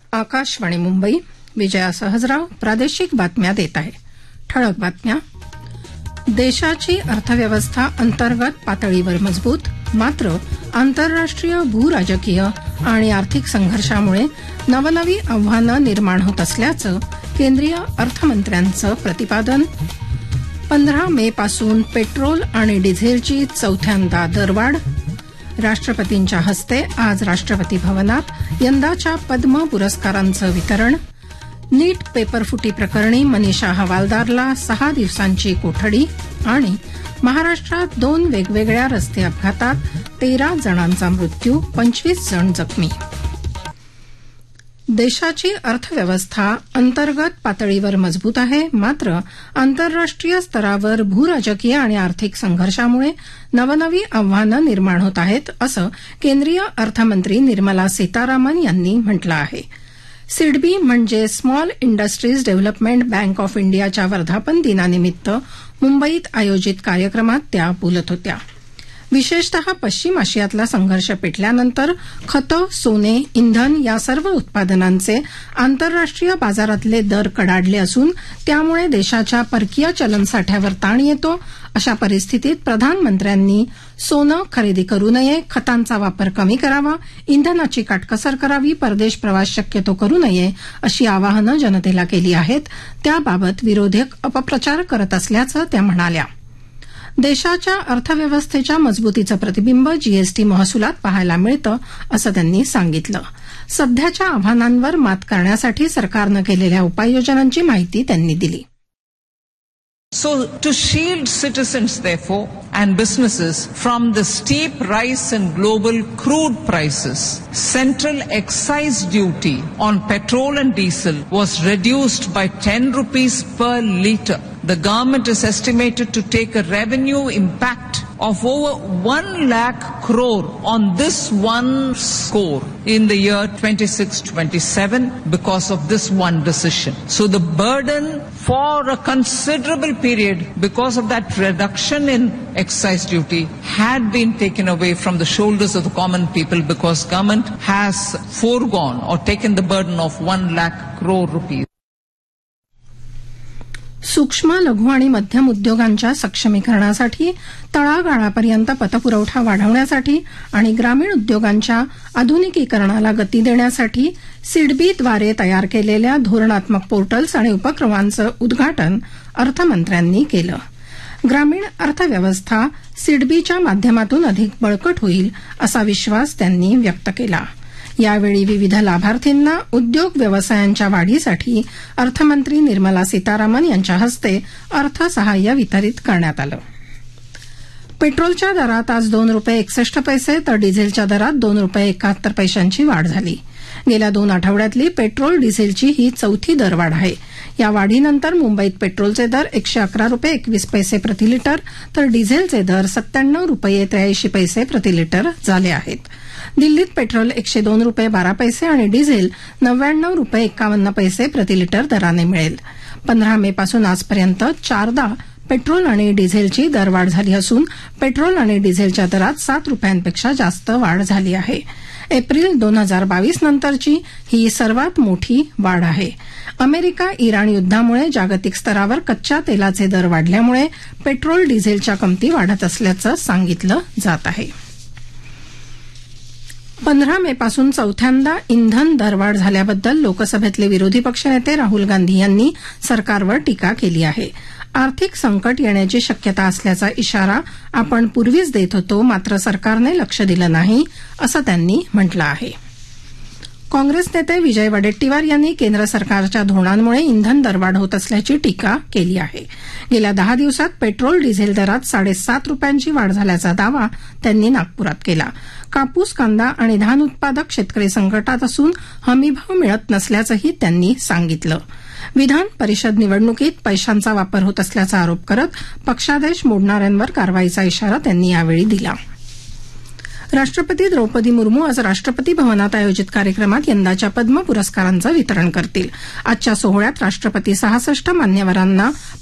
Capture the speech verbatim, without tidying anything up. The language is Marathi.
आकाशवाणी मुंबई. विजया सहजराव प्रादेशिक बातम्या देत आहे. ठळक बातम्या. देशाची अर्थव्यवस्था अंतर्गत पातळीवर मजबूत, मात्र आंतरराष्ट्रीय भूराजकीय आणि आर्थिक संघर्षामुळे नवनवी आव्हानं निर्माण होत असल्याचं केंद्रीय अर्थमंत्र्यांचं प्रतिपादन. पंधरा मे पासून पेट्रोल आणि डिझेलची चौथ्यांदा दरवाढ. राष्ट्रपतींच्या हस्ते आज राष्ट्रपती भवनात यंदाच्या पद्म पुरस्कारांचं वितरण. नीट पेपरफुटी प्रकरणी मनीषा हवालदारला सहा दिवसांची कोठडी. आणि महाराष्ट्रात दोन वेगवेगळ्या रस्ते अपघातात तेरा जणांचा मृत्यू, पंचवीस जण जखमी. देशाची अर्थव्यवस्था अंतर्गत पातळीवर मजबूत आहे, मात्र आंतरराष्ट्रीय स्तरावर भूराजकीय आणि आर्थिक संघर्षामुळे नवनवी आव्हानं निर्माण होत आहेत, असं केंद्रीय अर्थमंत्री निर्मला सीतारामन यांनी म्हटलं आहे. सिडबी म्हणजे small industries development bank of इंडियाच्या वर्धापन दिनानिमित्त मुंबईत आयोजित कार्यक्रमात त्या बोलत होत्या. विशेषतः पश्चिम आशियातला संघर्ष पेटल्यानंतर खतं, सोने, इंधन या सर्व उत्पादनांचे आंतरराष्ट्रीय बाजारातले दर कडाडले असून त्यामुळे देशाच्या परकीय चलनसाठ्यावर ताण येतो. अशा परिस्थितीत प्रधानमंत्र्यांनी सोनं खरेदी करू नये, खतांचा वापर कमी करावा, इंधनाची काटकसर करावी, परदेश प्रवास शक्यतो करू नये अशी आवाहनं जनतेला केली आहेत. त्याबाबत विरोधक अपप्रचार करत असल्याचं त्या म्हणाल्या. देशाच्या अर्थव्यवस्थेच्या मजबूतीचं प्रतिबिंब जीएसटी महसुलात पाहायला मिळतं, असं त्यांनी सांगितलं. सध्याच्या आव्हानांवर मात करण्यासाठी सरकारनं केलेल्या उपाययोजनांची माहिती त्यांनी दिली. So, to shield citizens, therefore, and businesses from the steep rise in global crude prices, central excise duty on petrol and diesel was reduced by ten rupees per litre. The government is estimated to take a revenue impact of over one lakh crore on this one score in the year twenty-six twenty-seven because of this one decision. So the burden for a considerable period because of that reduction in excise duty had been taken away from the shoulders of the common people because government has foregone or taken the burden of one lakh crore rupees. सूक्ष्म, लघु आणि मध्यम उद्योगांच्या सक्षमीकरणासाठी, तळागाळापर्यंत पतपुरवठा वाढवण्यासाठी आणि ग्रामीण उद्योगांच्या आधुनिकीकरणाला गती देण्यासाठी सिडबीद्वारे तयार केलेल्या धोरणात्मक पोर्टल्स आणि उपक्रमांचं उद्घाटन अर्थमंत्र्यांनी केलं. ग्रामीण अर्थव्यवस्था सिडबीच्या माध्यमातून अधिक बळकट होईल असा विश्वास त्यांनी व्यक्त केला. यावेळी विविध लाभार्थींना उद्योग व्यवसायांच्या वाढीसाठी अर्थमंत्री निर्मला सीतारामन यांच्या हस्ते अर्थसहाय्य वितरित करण्यात आलं. पेट्रोलच्या दरात आज दोन रुपये एकसष्ट पैसे तर डिझेलच्या दरात दोन रुपये एकाहत्तर पैशांची वाढ झाली. गेल्या दोन आठवड्यातली पेट्रोल डिझेलची ही चौथी दरवाढ आहे. या वाढीनंतर मुंबईत पेट्रोलचे दर एकशे अकरा रुपये एकवीस पैसे प्रतिलिटर तर डिझेलचे दर सत्त्याण्णव रुपये त्र्याऐंशी पैसे प्रतिलिटर झाले आहेत. दिल्लीत पेट्रोल एकशे दोन रुपये बारा पैसे आणि डिझेल नव्याण्णव रुपये एक्कावन्न पैसे प्रतिलिटर दराने मिळेल. पंधरा मे पासून आजपर्यंत चारदा पेट्रोल आणि डिझेलची दरवाढ झाली असून पेट्रोल आणि डिझेलच्या दरात सात रुपयांपेक्षा जास्त वाढ झाली आहे. एप्रिल दोन हजार बावीस नंतरची ही सर्वात मोठी वाढ आहे. अमेरिका इराण युद्धामुळे जागतिक स्तरावर कच्च्या तेलाचे दर वाढल्यामुळे पेट्रोल डिझेलच्या किंमती वाढत असल्याचं सांगितलं जात आहे. पंधरा मे पासून चौथ्यांदा इंधन दरवाढ झाल्याबद्दल लोकसभेतले विरोधी पक्षनेते राहुल गांधी यांनी सरकारवर टीका केली आहे. आर्थिक संकट येण्याची शक्यता असल्याचा इशारा आपण पूर्वीच देत होतो, मात्र सरकारने लक्ष दिलं नाही, असं त्यांनी म्हटलं आहे. काँग्रेस नेते विजय वडेट्टीवार यांनी केंद्र सरकारच्या धोरणांमुळे इंधन दरवाढ होत असल्याची टीका केली आहे. गेल्या दहा दिवसात पेट्रोल डिझेल दरात साडेसात रुपयांची वाढ झाल्याचा दावा त्यांनी नागपुरात केला. कापूस, कांदा आणि धान उत्पादक शेतकरी संकटात असून हमीभाव मिळत नसल्याचंही त्यांनी सांगितलं. विधान परिषद निवडणुकीत पैशांचा वापर होत असल्याचा आरोप करत पक्षादेश मोडणाऱ्यांवर कारवाईचा इशारा त्यांनी यावेळी दिला. राष्ट्रपती द्रौपदी मुर्मू आज राष्ट्रपती भवनात आयोजित कार्यक्रमात यंदाच्या पद्म पुरस्कारांचं वितरण करतील. आजच्या सोहळ्यात राष्ट्रपती सहासष्ट मान्यवरांना